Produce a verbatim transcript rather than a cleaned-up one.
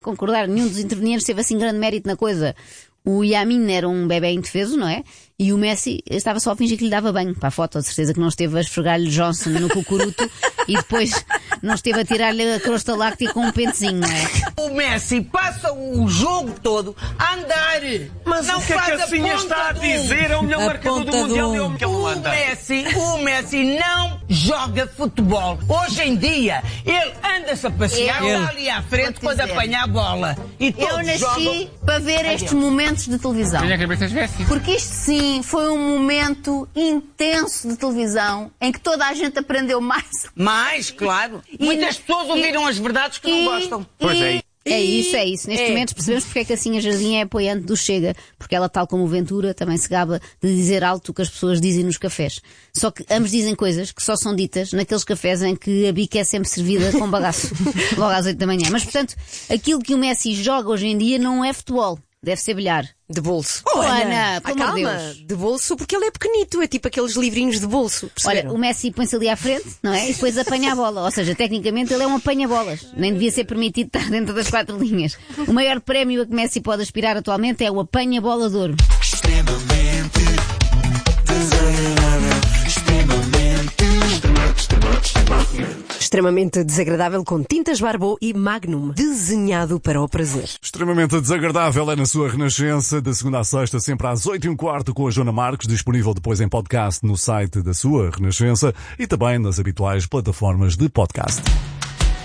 concordar, nenhum dos intervenientes teve assim grande mérito na coisa. O Yamin era um bebé indefeso, não é? E o Messi estava só a fingir que lhe dava banho para a foto, de certeza que não esteve a esfregar-lhe Johnson no cucuruto e depois não esteve a tirar-lhe a crosta láctea com um pentezinho, não é? O Messi passa o jogo todo a andar. Mas não o que é que a senhora está a dizer? É o melhor marcador do Mundial e é o que ele não anda. O Messi, o Messi não joga futebol. Hoje em dia, ele anda-se a passear, Eu- está ali à frente Vou-te quando dizer. apanha a bola. E Eu todos nasci jogam. para ver estes momentos de televisão. Tenho a cabeça esquecida. Porque isto sim foi um momento intenso de televisão em que toda a gente aprendeu mais. Mais, claro. E- Muitas pessoas e- ouviram as verdades que E- não gostam. Pois e- é. É isso, é isso. Neste É. momento percebemos porque é que a Sinha Jardim é apoiante do Chega. Porque ela, tal como o Ventura, também se gaba de dizer alto o que as pessoas dizem nos cafés. Só que ambos dizem coisas que só são ditas naqueles cafés em que a bica é sempre servida com bagaço. Logo às oito da manhã. Mas, portanto, aquilo que o Messi joga hoje em dia não é futebol. Deve ser bilhar. De bolso. Oh, Ana, Ah, pelo amor de calma, Deus. de bolso porque ele é pequenito, é tipo aqueles livrinhos de bolso. Olha, Perceberam? o Messi põe-se ali à frente, não é? E depois apanha a bola. Ou seja, tecnicamente ele é um apanha-bolas. Nem devia ser permitido estar dentro das quatro linhas. O maior prémio a que Messi pode aspirar atualmente é o apanha-bola de ouro. Extremamente desagradável. Extremamente, extremamente. Extremamente desagradável com tintas Barbô e Magnum, desenhado para o prazer. Extremamente desagradável é na sua Renascença, da segunda à sexta, sempre às oito e um quarto, com a Joana Marques, disponível depois em podcast no site da sua Renascença e também nas habituais plataformas de podcast.